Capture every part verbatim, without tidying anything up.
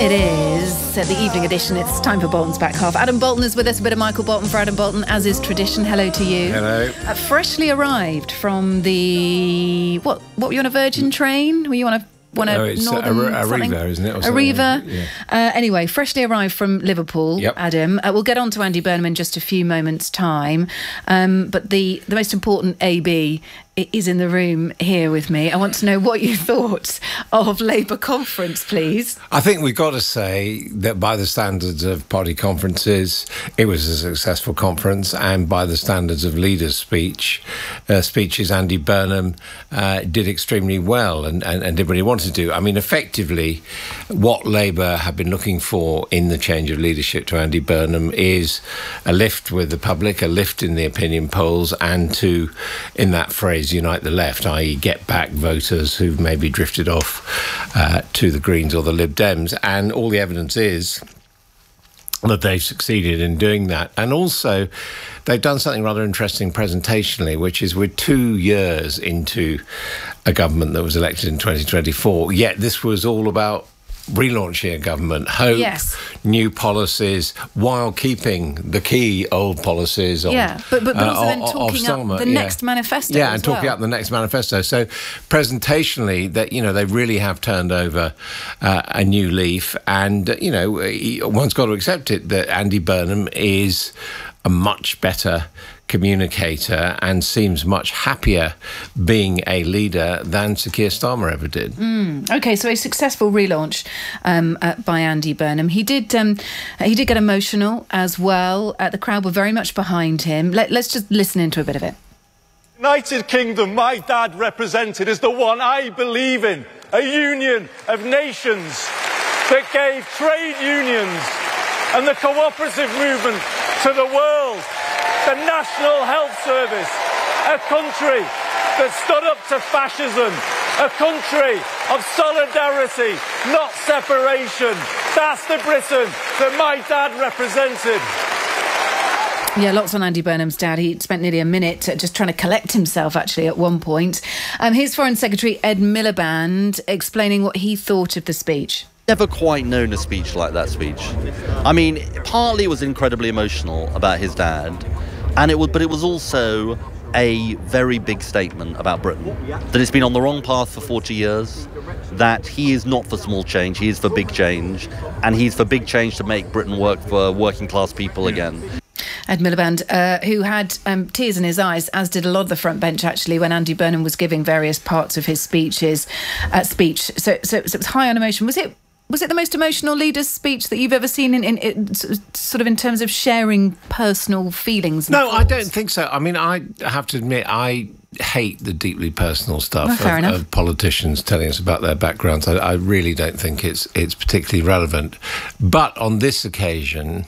It is uh, the evening edition. It's time for Bolton's Back Half. Adam Bolton is with us. A bit of Michael Bolton for Adam Bolton, as is tradition. Hello to you. Hello. Uh, freshly arrived from the... What What were you on, a Virgin train? Were you on a... One no, it's Northern, a, Arriva, isn't it? Arriva. Yeah. Uh, anyway, freshly arrived from Liverpool, yep. Adam. Uh, we'll get on to Andy Burnham in just a few moments' time. Um, but the, the most important A B is in the room here with me. I want to know what you thought of Labour conference, please. I think we've got to say that by the standards of party conferences, it was a successful conference, and by the standards of leaders' speech, uh, speeches, Andy Burnham uh, did extremely well and, and, and did what he wanted to do. I mean, effectively, what Labour have been looking for in the change of leadership to Andy Burnham is a lift with the public, a lift in the opinion polls, and to, in that phrase, unite the left, that is get back voters who've maybe drifted off uh, to the Greens or the Lib Dems. And all the evidence is that they've succeeded in doing that. And also, they've done something rather interesting presentationally, which is we're two years into a government that was elected in twenty twenty-four, yet this was all about relaunching a government, hope, yes. new policies, while keeping the key old policies on, yeah, but, but, but also uh, then talking up the yeah. next manifesto Yeah, as and talking well. up the next manifesto. So presentationally, that, you know, they really have turned over uh, a new leaf, and, uh, you know, one's got to accept it that Andy Burnham is a much better communicator and seems much happier being a leader than Sir Keir Starmer ever did. Mm, OK, so a successful relaunch um, uh, by Andy Burnham. He did um, he did get emotional as well. Uh, the crowd were very much behind him. Let, let's just listen into a bit of it. United Kingdom, my dad represented, is the one I believe in. A union of nations that gave trade unions and the cooperative movement to the world. The National Health Service, a country that stood up to fascism, a country of solidarity, not separation. That's the Britain that my dad represented. Yeah, lots on Andy Burnham's dad. He spent nearly a minute just trying to collect himself, actually, at one point. Um, here's Foreign Secretary Ed Miliband explaining what he thought of the speech. Never quite known a speech like that speech. I mean, partly it was incredibly emotional about his dad, and it would, but it was also a very big statement about Britain. That it's been on the wrong path for forty years, that he is not for small change, he is for big change, and he's for big change to make Britain work for working class people again. Ed Miliband, uh, who had um, tears in his eyes, as did a lot of the front bench, actually, when Andy Burnham was giving various parts of his speeches, uh, speech. So, so, so it was high on emotion. Was it Was it the most emotional leader's speech that you've ever seen in, in, in sort of in terms of sharing personal feelings? No, I don't think so. I mean, I have to admit, I hate the deeply personal stuff well, of, of politicians telling us about their backgrounds. I, I really don't think it's it's particularly relevant. But on this occasion,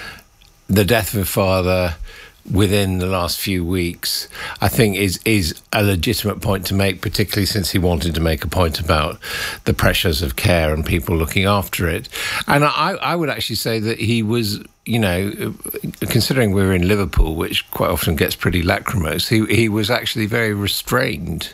the death of a father within the last few weeks, I think is is a legitimate point to make, particularly since he wanted to make a point about the pressures of care and people looking after it. And I, I would actually say that he was, you know, considering we were in Liverpool, which quite often gets pretty lachrymose, he, he was actually very restrained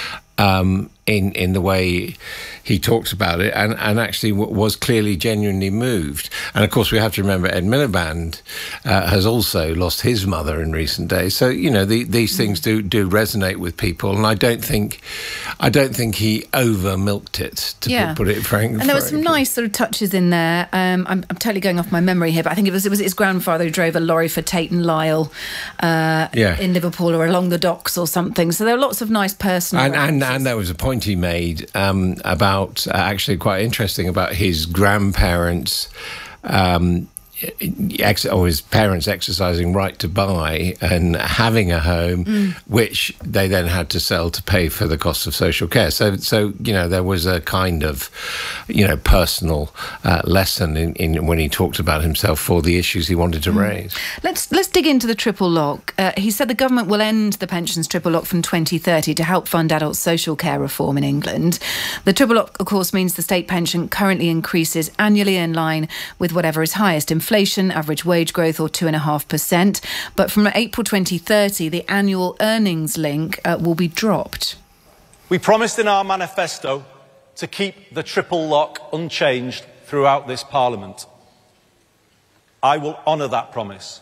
um, in, in the way he talked about it, and, and actually was clearly genuinely moved. And of course, we have to remember Ed Miliband uh, has also lost his mother in recent days. So, you know, the, these things do do resonate with people, and I don't think I don't think he over milked it, to yeah. put, put it frankly. And there were some nice sort of touches in there. Um, I'm, I'm totally going off my memory here, but I think it was it was his grandfather who drove a lorry for Tate and Lyle uh, yeah. in Liverpool or along the docks or something. So there were lots of nice personal. And and, and there was a point he made um, about uh, actually quite interesting about his grandparents. Um, Ex or his parents exercising right to buy and having a home, mm. which they then had to sell to pay for the cost of social care. So, so you know, there was a kind of, you know, personal uh, lesson in, in when he talked about himself for the issues he wanted to mm. raise. Let's let's dig into the triple lock. Uh, he said the government will end the pensions triple lock from twenty thirty to help fund adult social care reform in England. The triple lock, of course, means the state pension currently increases annually in line with whatever is highest in inflation, average wage growth, or two point five percent. But from April twenty thirty, the annual earnings link uh, will be dropped. We promised in our manifesto to keep the triple lock unchanged throughout this Parliament. I will honour that promise.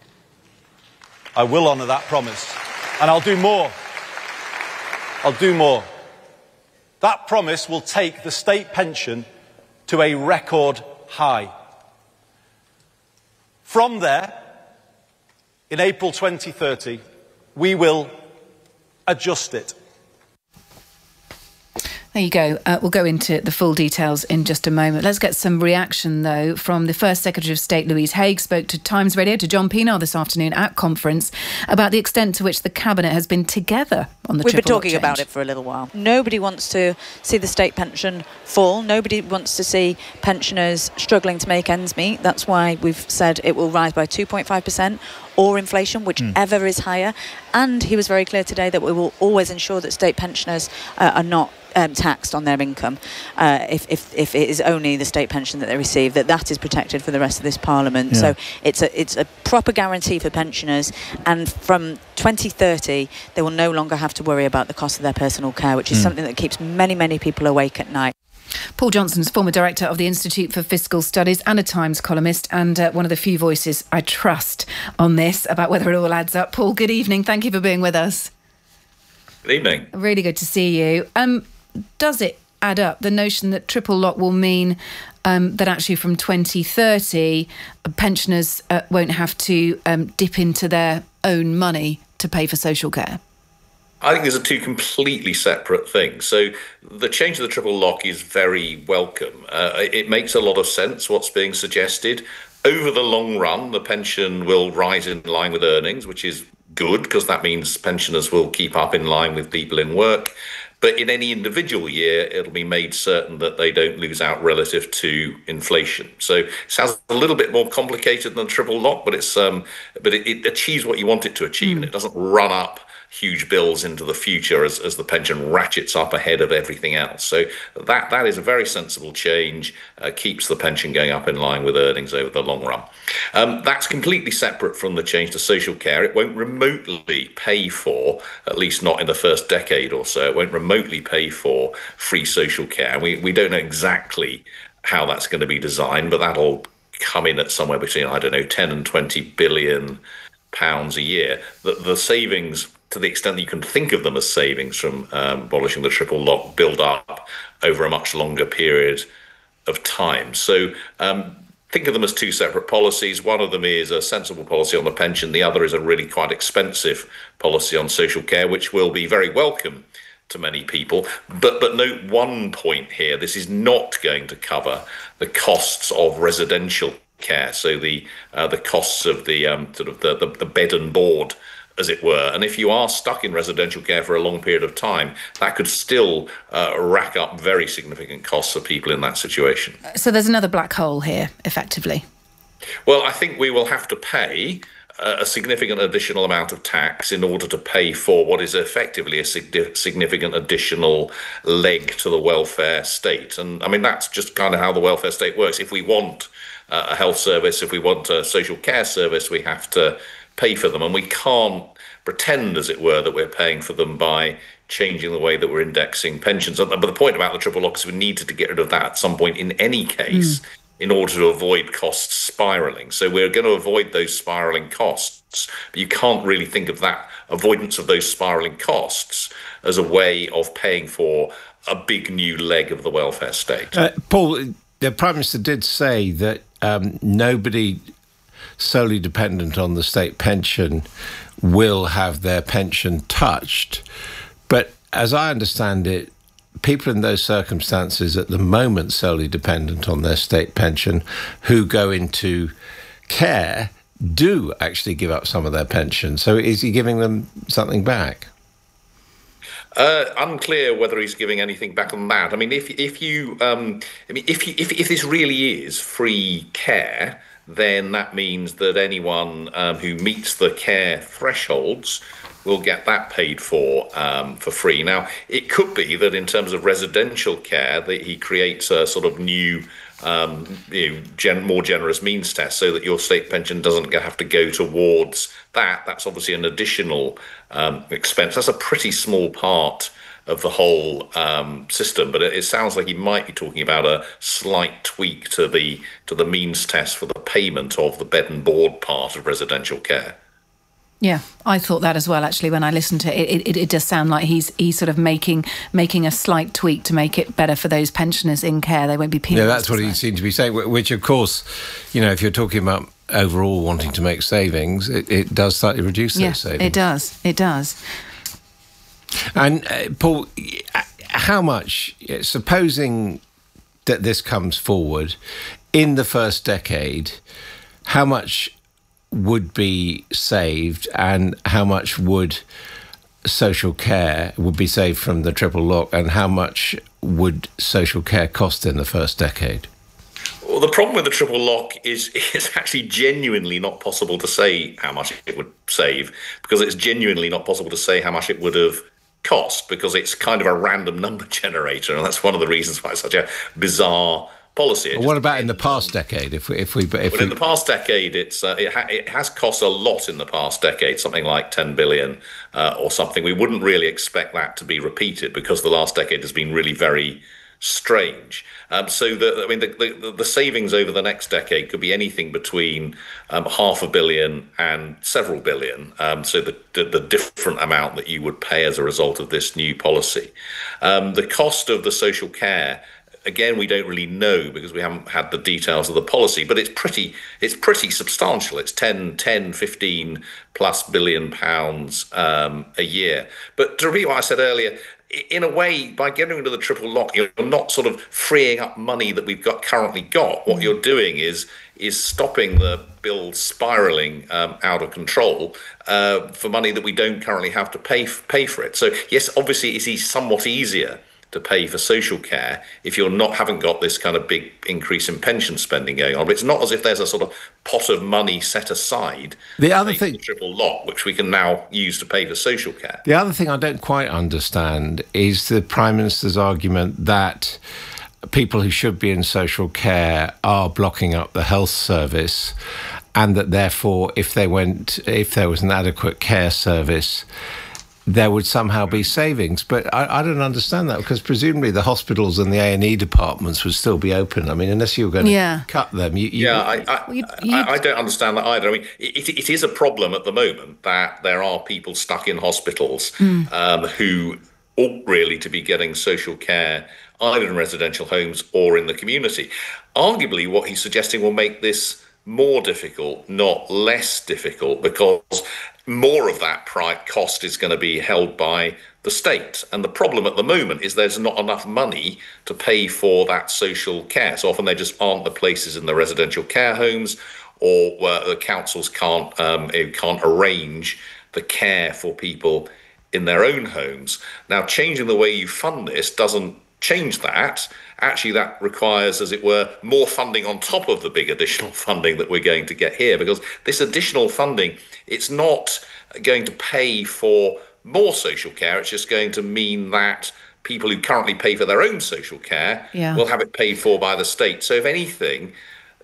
I will honour that promise. And I'll do more. I'll do more. That promise will take the state pension to a record high. From there, in April twenty thirty, we will adjust it. There you go. Uh, we'll go into the full details in just a moment. Let's get some reaction, though, from the First Secretary of State, Louise Haigh, spoke to Times Radio, to John Pienaar this afternoon at conference about the extent to which the Cabinet has been together on the We've been triple talking change. about it for a little while. Nobody wants to see the state pension fall. Nobody wants to see pensioners struggling to make ends meet. That's why we've said it will rise by two point five percent or inflation, whichever mm. is higher. And he was very clear today that we will always ensure that state pensioners uh, are not Um, taxed on their income uh, if, if if it is only the state pension that they receive, that that is protected for the rest of this Parliament. Yeah. So it's a it's a proper guarantee for pensioners, and from twenty thirty they will no longer have to worry about the cost of their personal care, which is mm. something that keeps many many people awake at night. Paul Johnson's former director of the Institute for Fiscal Studies and a Times columnist, and uh, one of the few voices I trust on this about whether it all adds up. Paul, good evening. Thank you for being with us. Good evening. Really good to see you. Um, Does it add up, the notion that triple lock will mean um, that actually from twenty thirty, pensioners uh, won't have to um, dip into their own money to pay for social care? I think these are two completely separate things. So the change of the triple lock is very welcome. Uh, it makes a lot of sense what's being suggested. Over the long run, the pension will rise in line with earnings, which is good because that means pensioners will keep up in line with people in work. But in any individual year, it'll be made certain that they don't lose out relative to inflation. So it sounds a little bit more complicated than triple lock, but it's um, but it, it achieves what you want it to achieve, mm. and it doesn't run up huge bills into the future as, as the pension ratchets up ahead of everything else. So that that is a very sensible change, uh, keeps the pension going up in line with earnings over the long run. Um, that's completely separate from the change to social care. It won't remotely pay for, at least not in the first decade or so, it won't remotely pay for free social care. We, we don't know exactly how that's going to be designed, but that'll come in at somewhere between, I don't know, ten and twenty billion pounds a year. The, the savings, to the extent that you can think of them as savings from um, abolishing the triple lock, build up over a much longer period of time. So um, think of them as two separate policies. One of them is a sensible policy on the pension. The other is a really quite expensive policy on social care, which will be very welcome to many people. But but note one point here, this is not going to cover the costs of residential care. So the uh, the costs of the um, sort of the, the, the bed and board, as it were. And if you are stuck in residential care for a long period of time, that could still uh, rack up very significant costs for people in that situation. So there's another black hole here, effectively. Well, I think we will have to pay uh, a significant additional amount of tax in order to pay for what is effectively a sig- significant additional leg to the welfare state. And I mean, that's just kind of how the welfare state works. If we want uh, a health service, if we want a social care service, we have to pay for them, and we can't pretend, as it were, that we're paying for them by changing the way that we're indexing pensions. But the point about the triple lock is we needed to get rid of that at some point in any case mm. in order to avoid costs spiralling. So we're going to avoid those spiralling costs, but you can't really think of that avoidance of those spiralling costs as a way of paying for a big new leg of the welfare state. Uh, Paul, the Prime Minister did say that um, nobody solely dependent on the state pension will have their pension touched. But as I understand it, people in those circumstances at the moment solely dependent on their state pension who go into care do actually give up some of their pension. So is he giving them something back? Uh, unclear whether he's giving anything back on that. I mean, if if you, um, I mean, if you, if if this really is free care, then that means that anyone um, who meets the care thresholds will get that paid for um, for free. Now, it could be that in terms of residential care, that he creates a sort of new, um, you know, gen- more generous means test so that your state pension doesn't have to go towards that. That's obviously an additional um, expense. That's a pretty small part of the whole um, system, but it, it sounds like he might be talking about a slight tweak to the to the means test for the payment of the bed and board part of residential care. Yeah, I thought that as well. Actually, when I listened to it, it, it does sound like he's he's sort of making making a slight tweak to make it better for those pensioners in care. They won't be penalised. Yeah, that's what he seemed to be saying. Which, of course, you know, if you're talking about overall wanting to make savings, it, it does slightly reduce yeah, those savings. It does. It does. And uh, Paul, how much? Supposing that this comes forward in the first decade, how much would be saved, and how much would social care would be saved from the triple lock, and how much would social care cost in the first decade? Well, the problem with the triple lock is it's actually genuinely not possible to say how much it would save, because it's genuinely not possible to say how much it would have cost, because it's kind of a random number generator, and that's one of the reasons why it's such a bizarre policy. Well, what about in the past decade? If we, if we, if well, we... in the past decade, it's uh, it, ha- it has cost a lot in the past decade, something like ten billion uh, or something. We wouldn't really expect that to be repeated, because the last decade has been really very strange. Um, so, the, I mean, the, the, the savings over the next decade could be anything between um, half a billion and several billion. Um, so, the, the the different amount that you would pay as a result of this new policy. Um, the cost of the social care, again, we don't really know, because we haven't had the details of the policy, but it's pretty it's pretty substantial. It's ten, ten, fifteen plus billion pounds um, a year. But to repeat what I said earlier, in a way, by getting rid of the triple lock, you're not sort of freeing up money that we've got currently got. What you're doing is is stopping the bill spiraling um, out of control uh, for money that we don't currently have to pay f- pay for it. So yes, obviously, it's somewhat easier to pay for social care if you're not haven't got this kind of big increase in pension spending going on. But it's not as if there's a sort of pot of money set aside. The other thing, the triple lock, which we can now use to pay for social care. The other thing I don't quite understand is the Prime Minister's argument that people who should be in social care are blocking up the health service, and that therefore, if they went, if there was an adequate care service, there would somehow be savings. But I, I don't understand that, because presumably the hospitals and the A and E departments would still be open. I mean, unless you were going yeah. to cut them. You, you, yeah, I, I, well, you, you, I, I don't understand that either. I mean, it, it is a problem at the moment that there are people stuck in hospitals mm. um, who ought really to be getting social care either in residential homes or in the community. Arguably, what he's suggesting will make this more difficult, not less difficult, because more of that price cost is going to be held by the state. And the problem at the moment is there's not enough money to pay for that social care. So often there just aren't the places in the residential care homes, or where the councils can't um, can't arrange the care for people in their own homes. Now, changing the way you fund this doesn't change that. Actually, that requires, as it were, more funding on top of the big additional funding that we're going to get here, because this additional funding, it's not going to pay for more social care. It's just going to mean that people who currently pay for their own social care yeah. will have it paid for by the state. So if anything,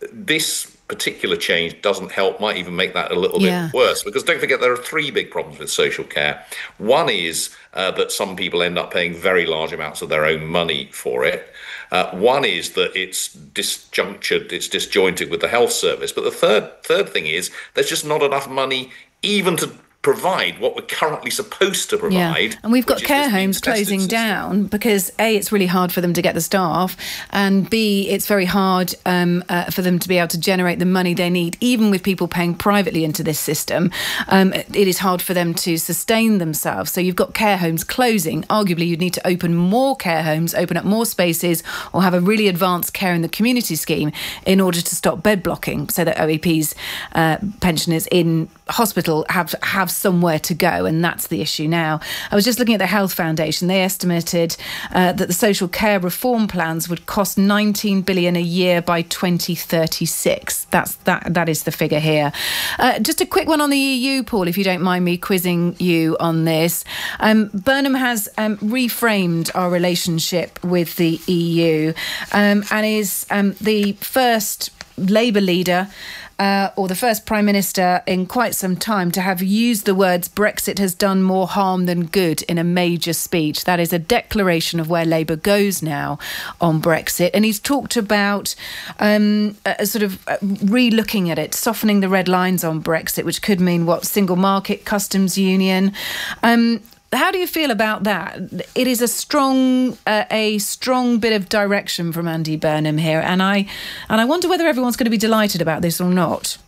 this particular change doesn't help, might even make that a little yeah. bit worse, because don't forget there are three big problems with social care. One is uh, that some people end up paying very large amounts of their own money for it. Uh, one is that it's disjunctured, it's disjointed with the health service. But the third third thing is there's just not enough money even to provide what we're currently supposed to provide. Yeah. And we've got care homes closing system. down because A, it's really hard for them to get the staff, and B, it's very hard um, uh, for them to be able to generate the money they need. Even with people paying privately into this system, um, it is hard for them to sustain themselves. So you've got care homes closing. Arguably, you'd need to open more care homes, open up more spaces, or have a really advanced care in the community scheme in order to stop bed blocking, so that O E P's uh, pensioners in hospital have have somewhere to go, and that's the issue now. I was just looking at the Health Foundation. They estimated uh, that the social care reform plans would cost nineteen billion a year by twenty thirty-six. That's that that is the figure here. Uh, just a quick one on the E U, Paul, if you don't mind me quizzing you on this. Um, Burnham has um, reframed our relationship with the E U um, and is um, the first Labour leader uh, or the first Prime Minister in quite some time to have used the words Brexit has done more harm than good in a major speech. That is a declaration of where Labour goes now on Brexit. And he's talked about um, a, a sort of re-looking at it, softening the red lines on Brexit, which could mean, what, single market, customs union. Um, how do you feel about that? It is a strong, uh, a strong bit of direction from Andy Burnham here, and I, and I wonder whether everyone's going to be delighted about this or not.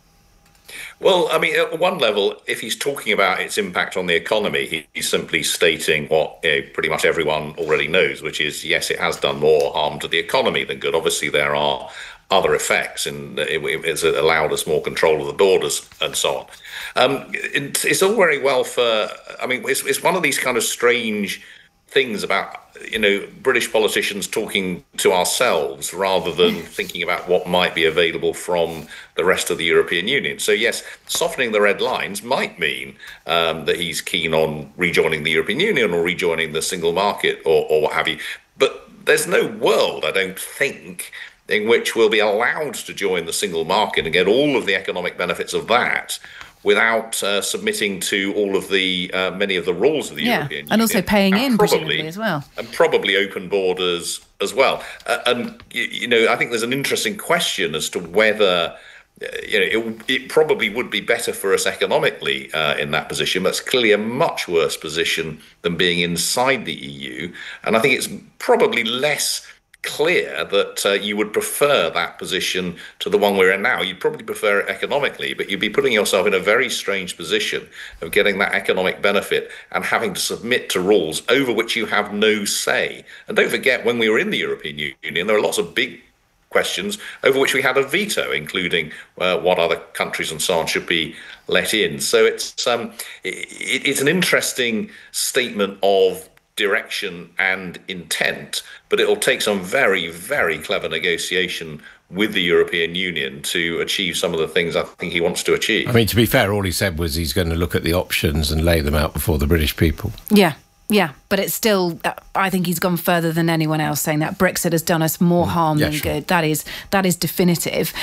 Well, I mean, at one level, if he's talking about its impact on the economy, he, he's simply stating what you know, pretty much everyone already knows, which is, yes, it has done more harm to the economy than good. Obviously, there are other effects, and it, it's allowed us more control of the borders and so on. Um, it, it's all very well for, I mean, it's, it's one of these kind of strange things about, you know, British politicians talking to ourselves rather than thinking about what might be available from the rest of the European Union. So, yes, softening the red lines might mean um, that he's keen on rejoining the European Union or rejoining the single market or, or what have you. But there's no world, I don't think, in which we'll be allowed to join the single market and get all of the economic benefits of that without uh, submitting to all of the uh, many of the rules of the yeah, European Union. and also paying and in, probably, presumably, as well. And probably open borders as well. Uh, and, you, you know, I think there's an interesting question as to whether, uh, you know, it, it probably would be better for us economically uh, in that position. That's clearly a much worse position than being inside the E U. And I think it's probably less clear that uh, you would prefer that position to the one we're in now. You'd probably prefer it economically, but you'd be putting yourself in a very strange position of getting that economic benefit and having to submit to rules over which you have no say. And don't forget, when we were in the European Union, there were lots of big questions over which we had a veto, including uh, what other countries and so on should be let in. So it's um, it, it's an interesting statement of direction and intent, but it'll take some very, very clever negotiation with the European Union to achieve some of the things I think he wants to achieve. I mean, to be fair, all he said was he's going to look at the options and lay them out before the British people. Yeah. Yeah, but it's still, uh, I think he's gone further than anyone else, saying that Brexit has done us more harm yeah, than sure. good. That is that is definitive.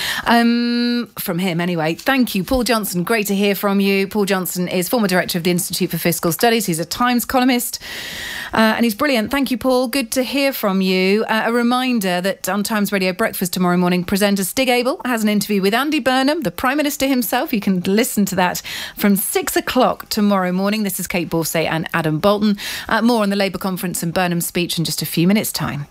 Um, from him, anyway. Thank you, Paul Johnson. Great to hear from you. Paul Johnson is former director of the Institute for Fiscal Studies. He's a Times columnist, uh, and he's brilliant. Thank you, Paul. Good to hear from you. Uh, a reminder that on Times Radio Breakfast tomorrow morning, presenter Stig Abel has an interview with Andy Burnham, the Prime Minister himself. You can listen to that from six o'clock tomorrow morning. This is Kate Borsay and Adam Bolton. Uh, more on the Labour conference and Burnham's speech in just a few minutes' time.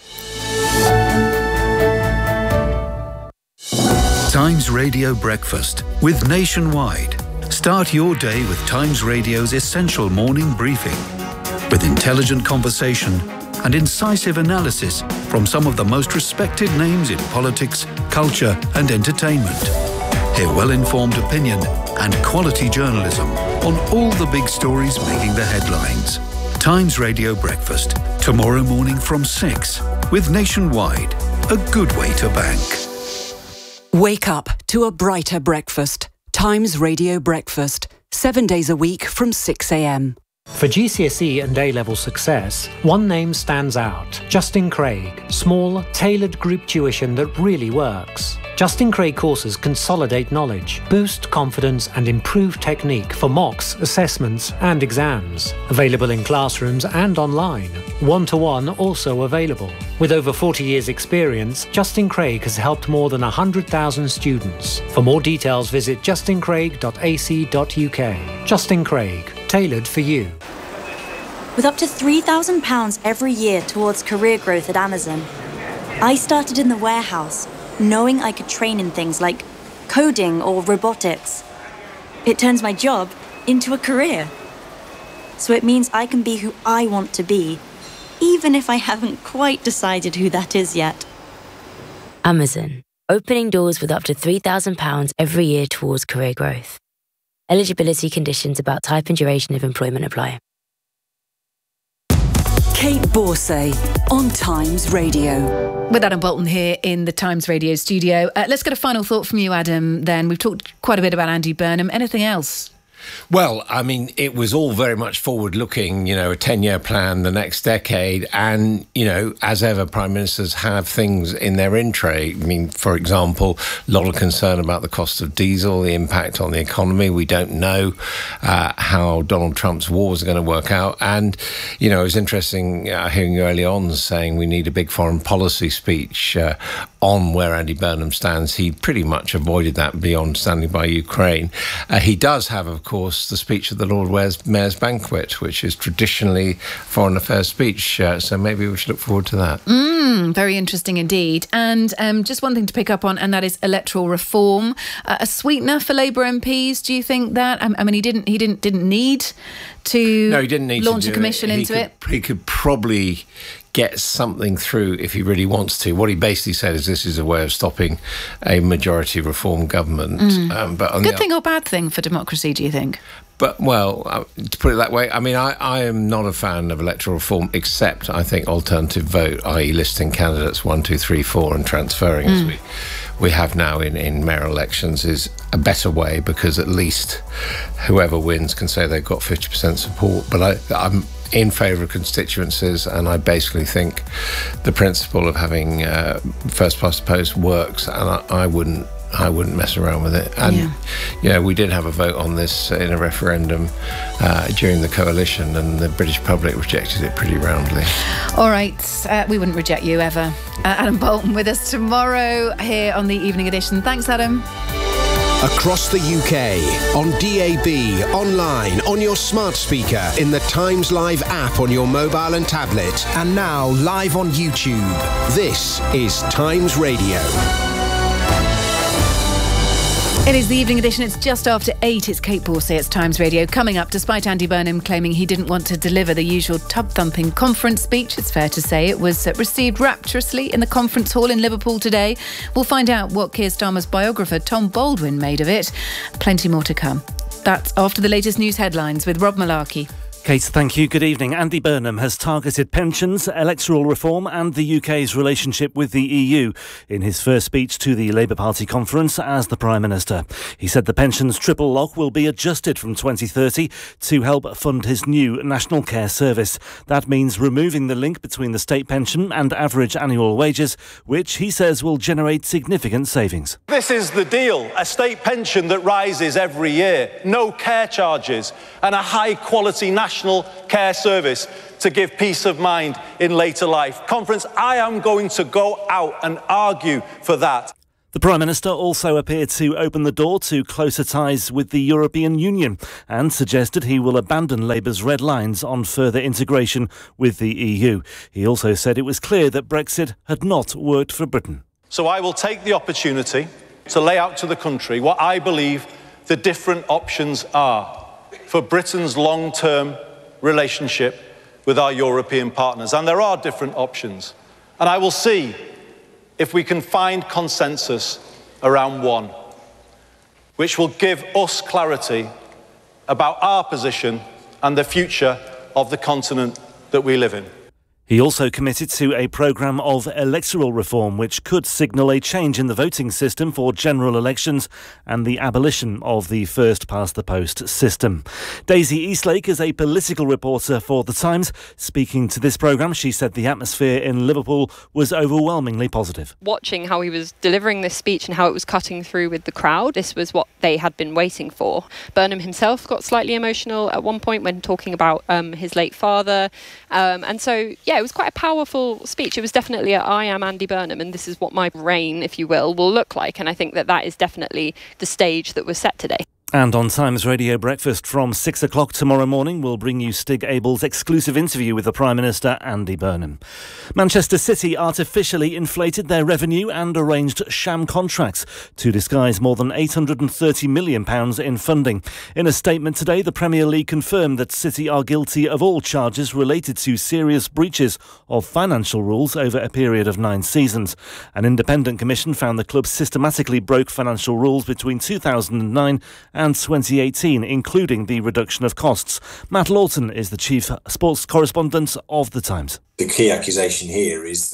Times Radio Breakfast with Nationwide. Start your day with Times Radio's essential morning briefing with intelligent conversation and incisive analysis from some of the most respected names in politics, culture and entertainment. Hear well-informed opinion and quality journalism on all the big stories making the headlines. Times Radio Breakfast, tomorrow morning from six, with Nationwide, a good way to bank. Wake up to a brighter breakfast. Times Radio Breakfast, seven days a week from six a.m. For G C S E and A-level success, one name stands out. Justin Craig. Small, tailored group tuition that really works. Justin Craig courses consolidate knowledge, boost confidence and improve technique for mocks, assessments and exams. Available in classrooms and online. One-to-one also available. With over forty years experience, Justin Craig has helped more than one hundred thousand students. For more details, visit justin craig dot a c dot u k. Justin Craig, tailored for you. With up to three thousand pounds every year towards career growth at Amazon, I started in the warehouse, knowing I could train in things like coding or robotics. It turns my job into a career. So it means I can be who I want to be, even if I haven't quite decided who that is yet. Amazon, opening doors with up to three thousand pounds every year towards career growth. Eligibility conditions about type and duration of employment apply. Kate Borsay on Times Radio. With Adam Bolton here in the Times Radio studio. Uh, let's get a final thought from you, Adam, then. We've talked quite a bit about Andy Burnham. Anything else? Well, I mean, it was all very much forward-looking, you know, a ten-year plan, the next decade, and, you know, as ever, prime ministers have things in their in tray. I mean, for example, a lot of concern about the cost of diesel, the impact on the economy. We don't know uh, how Donald Trump's wars are going to work out. And, you know, it was interesting uh, hearing you early on saying we need a big foreign policy speech uh, on where Andy Burnham stands. He pretty much avoided that beyond standing by Ukraine. Uh, he does have, of course, the speech at the Lord Mayor's Banquet, which is traditionally foreign affairs speech. Uh, so maybe we should look forward to that. Mm, very interesting indeed. And um, just one thing to pick up on, and that is electoral reform. Uh, a sweetener for Labour M Ps. Do you think that? I, I mean, he didn't. He didn't. Didn't need to no, he didn't need launch to a commission it. into could, it. He could probably get something through if he really wants to. What he basically said is this is a way of stopping a majority reform government. Mm. Um, but on Good the, thing or bad thing for democracy, do you think? But, well, uh, to put it that way, I mean, I, I am not a fan of electoral reform, except I think alternative vote, that is listing candidates one, two, three, four and transferring mm. as we we have now in, in mayoral elections is a better way, because at least whoever wins can say they've got fifty percent support. But I, I'm in favour of constituencies, and I basically think the principle of having uh, first past the post works, and I, I wouldn't I wouldn't mess around with it. And yeah. you know, we did have a vote on this in a referendum uh, during the coalition, and the British public rejected it pretty roundly. All right, uh, we wouldn't reject you ever. Uh, Adam Bolton with us tomorrow here on the Evening Edition. Thanks, Adam. Across the U K, on D A B, online, on your smart speaker, in the Times Live app on your mobile and tablet, and now live on YouTube. This is Times Radio. It is the Evening Edition. It's just after eight. It's Kate Borsey. It's Times Radio. Coming up, despite Andy Burnham claiming he didn't want to deliver the usual tub-thumping conference speech, it's fair to say it was received rapturously in the conference hall in Liverpool today. We'll find out what Keir Starmer's biographer Tom Baldwin made of it. Plenty more to come. That's after the latest news headlines with Rob Malarkey. Kate, thank you. Good evening. Andy Burnham has targeted pensions, electoral reform and the U K's relationship with the E U in his first speech to the Labour Party conference as the Prime Minister. He said the pensions triple lock will be adjusted from twenty thirty to help fund his new National Care Service. That means removing the link between the state pension and average annual wages, which he says will generate significant savings. This is the deal. A state pension that rises every year, no care charges, and a high-quality national National Care Service to give peace of mind in later life. Conference, I am going to go out and argue for that. The Prime Minister also appeared to open the door to closer ties with the European Union and suggested he will abandon Labour's red lines on further integration with the E U. He also said it was clear that Brexit had not worked for Britain. So I will take the opportunity to lay out to the country what I believe the different options are for Britain's long-term relationship with our European partners. And there are different options. And I will see if we can find consensus around one, which will give us clarity about our position and the future of the continent that we live in. He also committed to a programme of electoral reform which could signal a change in the voting system for general elections and the abolition of the first-past-the-post system. Daisy Eastlake is a political reporter for The Times. Speaking to this programme, she said the atmosphere in Liverpool was overwhelmingly positive. Watching how he was delivering this speech and how it was cutting through with the crowd, this was what they had been waiting for. Burnham himself got slightly emotional at one point when talking about um, his late father. Um, and so, yeah, it was quite a powerful speech. It was definitely a I am Andy Burnham and this is what my reign, if you will, will look like. And I think that that is definitely the stage that was set today. And on Times Radio Breakfast from six o'clock tomorrow morning, we'll bring you Stig Abel's exclusive interview with the Prime Minister, Andy Burnham. Manchester City artificially inflated their revenue and arranged sham contracts to disguise more than eight hundred thirty million pounds in funding. In a statement today, the Premier League confirmed that City are guilty of all charges related to serious breaches of financial rules over a period of nine seasons. An independent commission found the club systematically broke financial rules between two thousand nine and and twenty eighteen, including the reduction of costs. Matt Lawton is the chief sports correspondent of The Times. The key accusation here is that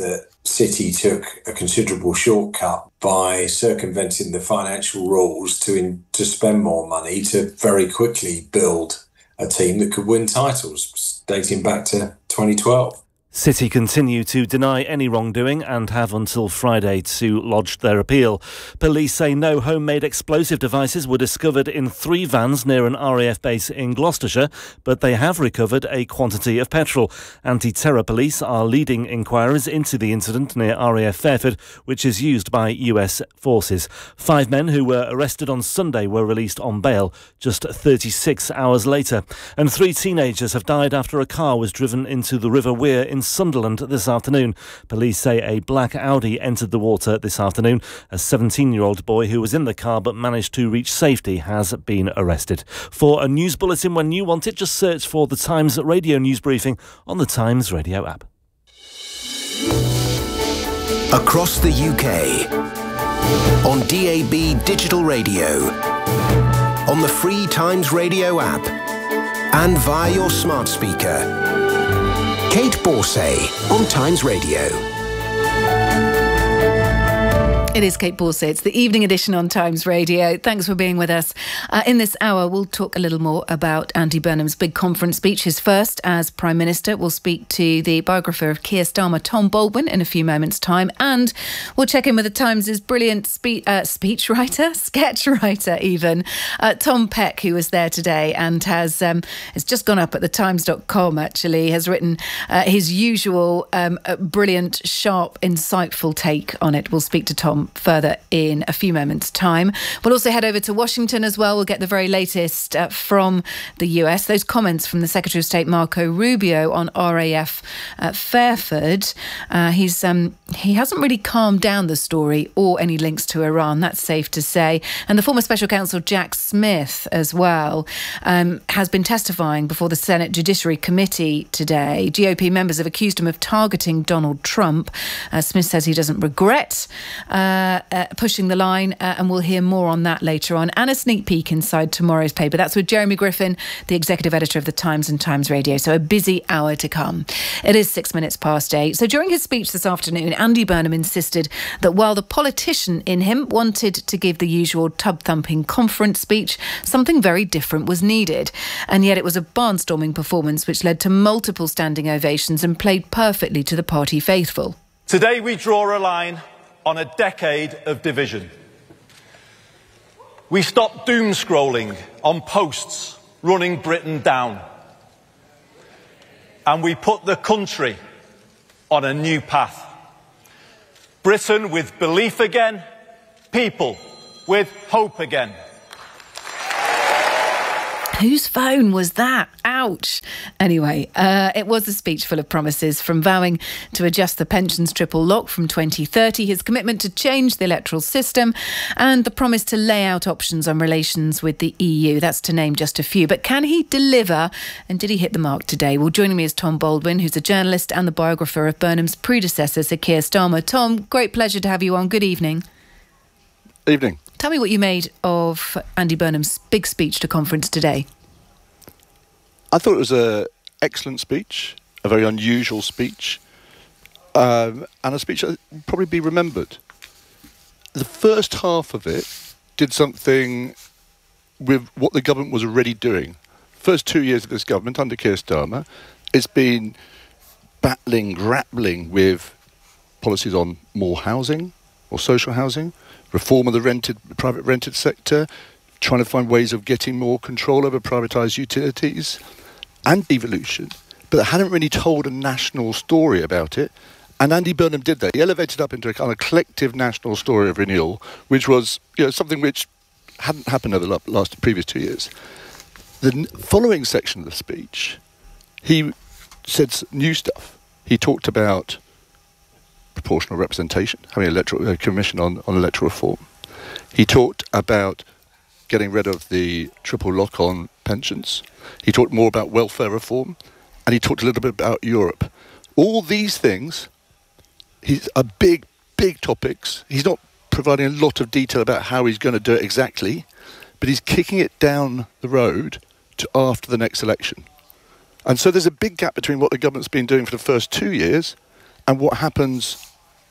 City took a considerable shortcut by circumventing the financial rules to in, to spend more money to very quickly build a team that could win titles dating back to twenty twelve. City continue to deny any wrongdoing and have until Friday to lodge their appeal. Police say no homemade explosive devices were discovered in three vans near an R A F base in Gloucestershire, but they have recovered a quantity of petrol. Anti-terror police are leading inquiries into the incident near R A F Fairford, which is used by U S forces. Five men who were arrested on Sunday were released on bail just thirty-six hours later. And three teenagers have died after a car was driven into the River Wear in Sunderland this afternoon. Police say a black Audi entered the water this afternoon. A seventeen-year-old boy who was in the car but managed to reach safety has been arrested. For a news bulletin when you want it, just search for the Times Radio News Briefing on the Times Radio app. Across the U K, on D A B digital radio, on the free Times Radio app, and via your smart speaker. Kate Borsay on Times Radio. It is Kate Borsay. It's the evening edition on Times Radio. Thanks for being with us. Uh, in this hour, we'll talk a little more about Andy Burnham's big conference speech, his first as Prime Minister. We'll speak to the biographer of Keir Starmer, Tom Baldwin, in a few moments' time. And we'll check in with the Times' brilliant spe- uh, speech writer, sketch writer even, uh, Tom Peck, who was there today and has um, has just gone up at the times dot com, actually, has written uh, his usual um, uh, brilliant, sharp, insightful take on it. We'll speak to Tom further in a few moments' time. We'll also head over to Washington as well. We'll get the very latest uh, from the U S. Those comments from the Secretary of State Marco Rubio on R A F uh, Fairford. Uh, he's um, he hasn't really calmed down the story or any links to Iran, that's safe to say. And the former Special Counsel Jack Smith as well um, has been testifying before the Senate Judiciary Committee today. G O P members have accused him of targeting Donald Trump. Uh, Smith says he doesn't regret uh, Uh, uh, pushing the line, uh, and we'll hear more on that later on. And a sneak peek inside tomorrow's paper. That's with Jeremy Griffin, the executive editor of The Times and Times Radio. So a busy hour to come. It is six minutes past eight. So during his speech this afternoon, Andy Burnham insisted that while the politician in him wanted to give the usual tub-thumping conference speech, something very different was needed. And yet it was a barnstorming performance which led to multiple standing ovations and played perfectly to the party faithful. Today we draw a line on a decade of division. We stop doom scrolling on posts running Britain down. And we put the country on a new path. Britain with belief again, people with hope again. Whose phone was that? Ouch. Anyway, uh, it was a speech full of promises, from vowing to adjust the pensions triple lock from twenty thirty, his commitment to change the electoral system, and the promise to lay out options on relations with the E U. That's to name just a few. But can he deliver? And did he hit the mark today? Well, joining me is Tom Baldwin, who's a journalist and the biographer of Burnham's predecessor, Sir Keir Starmer. Tom, great pleasure to have you on. Good evening. Evening. Tell me what you made of Andy Burnham's big speech to conference today. I thought it was an excellent speech, a very unusual speech, um, and a speech that will probably be remembered. The first half of it did something with what the government was already doing. First two years of this government under Keir Starmer, it's been battling, grappling with policies on more housing or social housing, reform of the rented, private rented sector, trying to find ways of getting more control over privatised utilities and devolution, but they hadn't really told a national story about it. And Andy Burnham did that. He elevated up into a kind of collective national story of renewal, which was, you know, something which hadn't happened over the last previous two years. The following section of the speech, he said new stuff. He talked about proportional representation, having an electoral, a commission on, on electoral reform. He talked about getting rid of the triple lock on pensions. He talked more about welfare reform, and he talked a little bit about Europe. All these things he's, are big, big topics. He's not providing a lot of detail about how he's going to do it exactly, but he's kicking it down the road to after the next election. And so there's a big gap between what the government's been doing for the first two years and what happens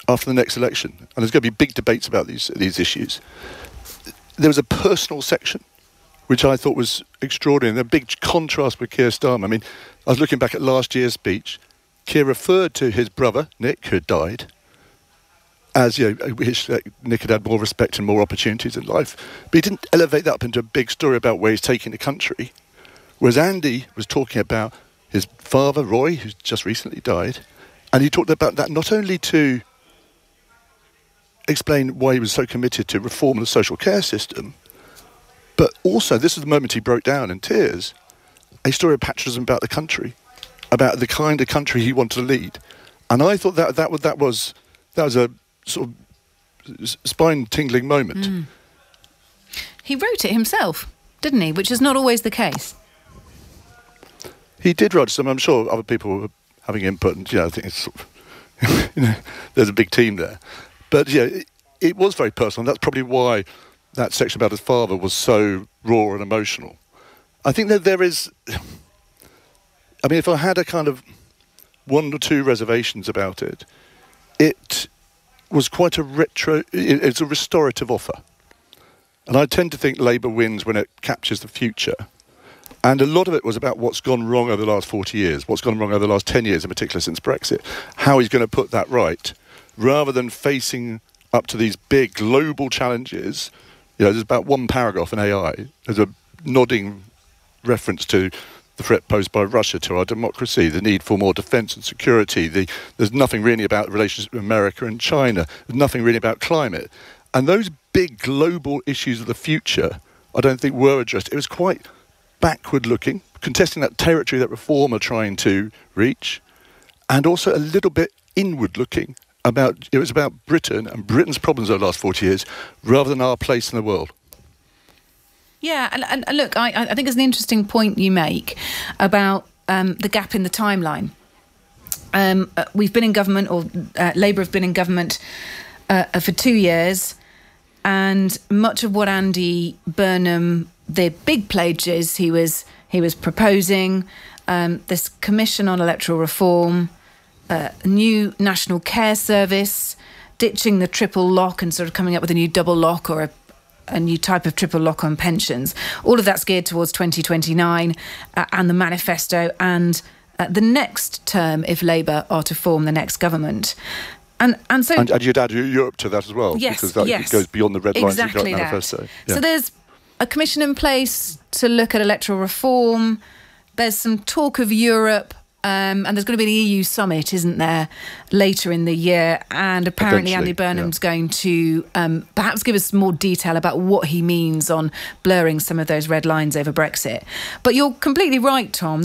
after the next election, and there's going to be big debates about these these issues, there was a personal section which I thought was extraordinary. The big contrast with Keir Starmer. I mean, I was looking back at last year's speech. Keir referred to his brother, Nick, who had died, as, you know, his, uh, Nick had had more respect and more opportunities in life. But he didn't elevate that up into a big story about where he's taking the country. Whereas Andy was talking about his father, Roy, who's just recently died. And he talked about that not only to explain why he was so committed to reform the social care system, but also, this is the moment he broke down in tears, a story of patriotism about the country, about the kind of country he wanted to lead. And I thought that that was that was that was a sort of spine-tingling moment. Mm. He wrote it himself, didn't he? Which is not always the case. He did write some. I'm sure other people were having input, and, you know, I think it's sort of, you know, there's a big team there. But yeah, it, it was very personal. And that's probably why that section about his father was so raw and emotional. I think that there is, I mean, if I had a kind of one or two reservations about it, it was quite a retro, it's a restorative offer. And I tend to think Labour wins when it captures the future. And a lot of it was about what's gone wrong over the last forty years, what's gone wrong over the last ten years, in particular since Brexit, how he's going to put that right, rather than facing up to these big global challenges. You know, there's about one paragraph in A I. There's a nodding reference to the threat posed by Russia to our democracy, the need for more defence and security. The, there's nothing really about the relationship with America and China. There's nothing really about climate. And those big global issues of the future, I don't think were addressed. It was quite backward-looking, contesting that territory that Reform are trying to reach, and also a little bit inward-looking. About, it was about Britain and Britain's problems over the last forty years, rather than our place in the world. Yeah, and, and look, I, I think it's an interesting point you make about um, the gap in the timeline. Um, uh, we've been in government, or uh, Labour have been in government uh, for two years, and much of what Andy Burnham, the big pledges he was he was proposing, um, this commission on electoral reform, a uh, new national care service, ditching the triple lock and sort of coming up with a new double lock or a, a new type of triple lock on pensions. All of that's geared towards twenty twenty-nine uh, and the manifesto and uh, the next term if Labour are to form the next government. And and so and, and you'd add Europe to that as well, yes, because that yes, goes beyond the red lines exactly you've got manifesto. Yeah. So there's a commission in place to look at electoral reform. There's some talk of Europe. Um, and there's going to be an E U summit, isn't there, later in the year? And apparently Eventually, Andy Burnham's yeah. going to um, perhaps give us more detail about what he means on blurring some of those red lines over Brexit. But you're completely right, Tom.